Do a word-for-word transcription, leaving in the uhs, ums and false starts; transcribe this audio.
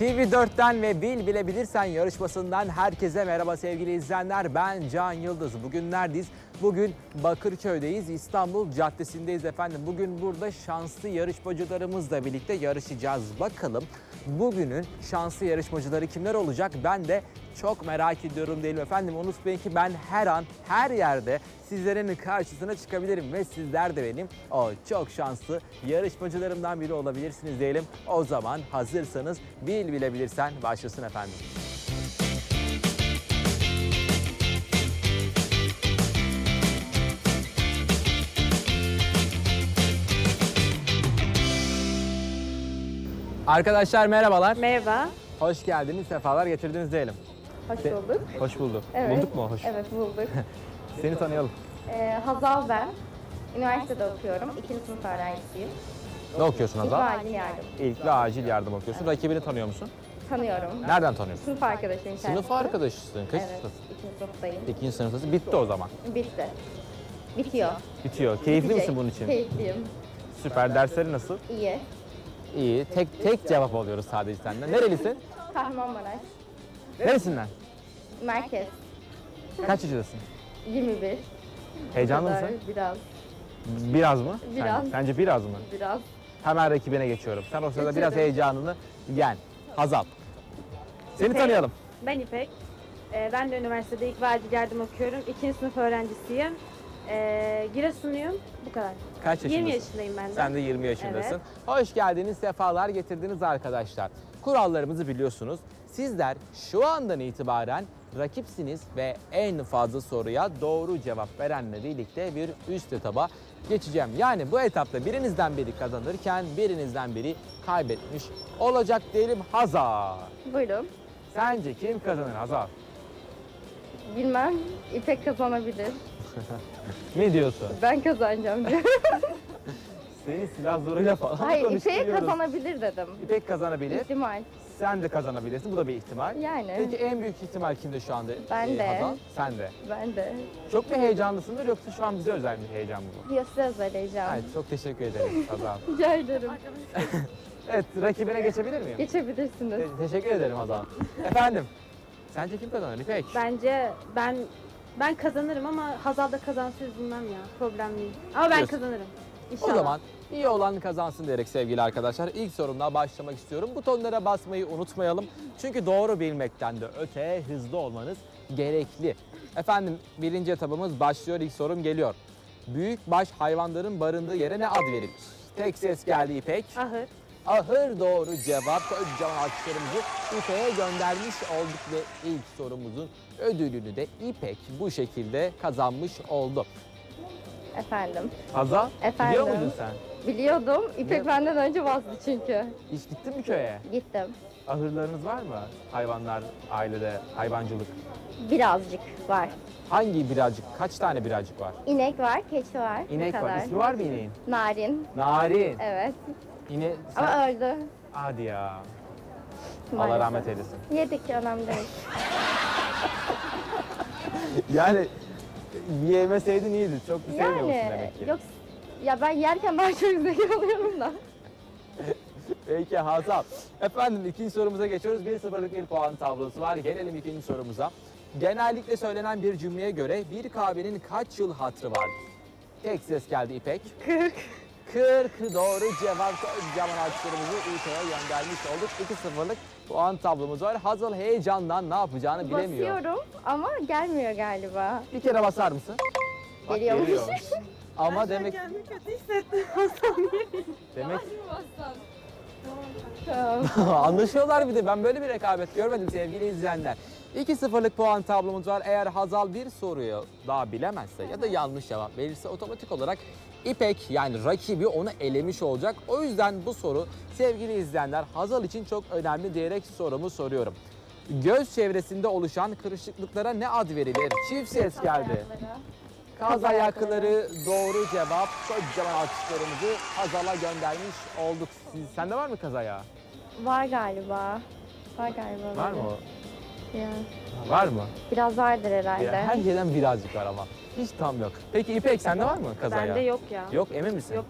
T V dörtten ve Bil Bilebilirsen yarışmasından herkese merhaba sevgili izleyenler. Ben Can Yıldız. Bugün neredeyiz? Bugün Bakırköy'deyiz. İstanbul Caddesi'ndeyiz efendim. Bugün burada şanslı yarışmacılarımızla birlikte yarışacağız. Bakalım bugünün şanslı yarışmacıları kimler olacak? Ben de çok merak ediyorum değil mi efendim? Unutmayın ki ben her an, her yerde sizlerin karşısına çıkabilirim ve sizler de benim o çok şanslı yarışmacılarımdan biri olabilirsiniz diyelim. O zaman hazırsanız Bil Bilebilirsen başlasın efendim. Arkadaşlar merhabalar. Merhaba. Hoş geldiniz, sefalar getirdiniz diyelim. Hoş De- bulduk. Hoş bulduk. Evet. Bulduk mu? Hoş. Evet bulduk. Seni tanıyalım. Ee, Hazal ben. Üniversitede okuyorum. İkinci sınıf öğrencisiyim. Ne okuyorsun İlk Hazal? acil yardım. İlk ve acil yardım okuyorsun. Rakibini tanıyor musun? Tanıyorum. Nereden tanıyorsun? Sınıf arkadaşım kendisi. Sınıf arkadaşısın. Kaç Evet. sınıf? İkinci sınıftayım. İkinci sınıftasın. Bitti o zaman. Bitti. Bitiyor. Bitiyor. Keyifli Bitecek. misin bunun için? Keyifliyim. Süper. Dersleri nasıl? İyi. İyi. Tek tek cevap alıyoruz sadece senden. Nerelisin? Kahramanmaraş. Neresinden? Merkez. Kaç yaşındasın? yirmi bir. Heyecanlı Bu kadar, mısın? Biraz. Biraz mı? Biraz. Sence, sence biraz mı? Biraz. Hemen rakibine geçiyorum. Sen o sırada biraz Geçelim. heyecanını yen. Hazal. Seni İpek. tanıyalım. Ben İpek. Ee, ben de üniversitede ilk ve acil yardım okuyorum. İkinci sınıf öğrencisiyim. Ee, Giresunluyum. Bu kadar. Kaç yaşındasın? yirmi yaşındayım ben de. Sen de yirmi yaşındasın. Evet. Hoş geldiniz, sefalar getirdiniz arkadaşlar. Kurallarımızı biliyorsunuz. Sizler şu andan itibaren rakipsiniz ve en fazla soruya doğru cevap verenle birlikte bir üst etaba geçeceğim. Yani bu etapta birinizden biri kazanırken birinizden biri kaybetmiş olacak diyelim. Hazal. Buyurun. Sence kim kazanır Hazal? Bilmem. İpek kazanabilir. Ne diyorsun? Ben kazanacağım diyor. Seni silah zoruyla falan Hayır, İpek konuşturuyoruz. kazanabilir dedim. İpek kazanabilir. İhtimal. Sen de kazanabilirsin. Bu da bir ihtimal. Yani. Peki en büyük ihtimal kimde şu anda? Ben e, de. Hazal? Sen de. Ben de. Çok mu heyecanlısındır yoksa şu an bize özel bir heyecan mı bu? Ya size özel heyecan. Evet, çok teşekkür ederim Hazal. Rica ederim. Evet, rakibine geçebilir miyim? Geçebilirsiniz. Te- teşekkür ederim Hazal. Efendim, sence kim kazanır İpek? Bence ben ben kazanırım ama Hazal da kazansın üzülmem ya. Problem değil. Ama ben Diyorsun. kazanırım. O İnşallah. zaman iyi olan kazansın diyerek sevgili arkadaşlar ilk sorumla başlamak istiyorum. Butonlara basmayı unutmayalım. Çünkü doğru bilmekten de öte hızlı olmanız gerekli. Efendim birinci etabımız başlıyor. İlk sorum geliyor. Büyükbaş hayvanların barındığı yere ne ad verilir? Tek ses geldi İpek. Ahır. Ahır doğru cevap. Kocaman alkışlarımızı İpek'e göndermiş olduk ve ilk sorumuzun ödülünü de İpek bu şekilde kazanmış oldu. Efendim. Hazal, Efendim. biliyor muydun sen? Biliyordum. İpek Ne? benden önce bastı çünkü. Hiç gittin mi köye? Gittim. Ahırlarınız var mı? Hayvanlar, ailede, hayvancılık. Birazcık var. Hangi birazcık, kaç tane birazcık var? İnek var, keçi var. Bu İnek kadar. var. İsmi var mı ineğin? Narin. Narin. Evet. İne, sen... Ama öldü. Hadi ya. Allah Maalesef. rahmet eylesin. Yedik önemli değil. Yani yemeseydin iyiydi. Çok bir sevmiyormuşsun Yani demek ki. yok ya ben yerken ben çok zeki oluyorum da. Peki Hazal. Efendim ikinci sorumuza geçiyoruz. bir sıfırlık bir puan tablosu var. Gelelim ikinci sorumuza. Genellikle söylenen bir cümleye göre bir kahvenin kaç yıl hatırı vardır? Tek ses geldi İpek. kırk. kırk doğru cevap. Kocaman alkışlarımızı İpek'e göndermiş olduk. iki sıfırlık puan tablomuz var. Hazal heyecandan ne yapacağını bilemiyor. Basıyorum ama gelmiyor galiba. Bir kere basar mısın? Bak, Geliyormuş. geliyormuş. Ama demek Kendimi kötü hissettim. Hasan demek Tamam. anlaşıyorlar bir de. Ben böyle bir rekabet görmedim sevgili izleyenler. iki sıfırlık puan tablomuz var. Eğer Hazal bir soruyu daha bilemezse ya da yanlış cevap verirse otomatik olarak İpek yani rakibi onu elemiş olacak. O yüzden bu soru sevgili izleyenler Hazal için çok önemli diyerek sorumu soruyorum. Göz çevresinde oluşan kırışıklıklara ne ad verilir? Çift ses geldi. Kaz ayakları doğru cevap. Kocaman alkışlarımızı Hazal'a göndermiş olduk. Siz, sende var mı kaz ayağı? Var galiba. Var galiba. Var böyle. mı? Ya. Var mı? Biraz vardır herhalde. Ya, her şeyden birazcık var ama. Hiç tam yok. Peki İpek sende var mı kaz ayağı? Bende yok ya. Yok emin misin? Yok